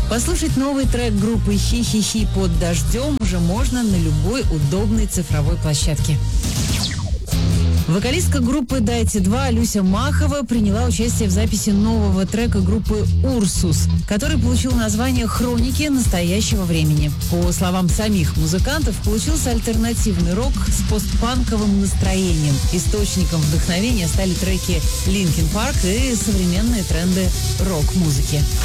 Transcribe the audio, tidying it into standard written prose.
Послушать новый трек группы «Хи-хи-хи» под дождем уже можно на любой удобной цифровой площадке. Вокалистка группы «Дайте 2» Люся Махова приняла участие в записи нового трека группы «Урсус», который получил название «Хроники настоящего времени». По словам самих музыкантов, получился альтернативный рок с постпанковым настроением. Источником вдохновения стали треки Linkin Park и современные тренды рок-музыки.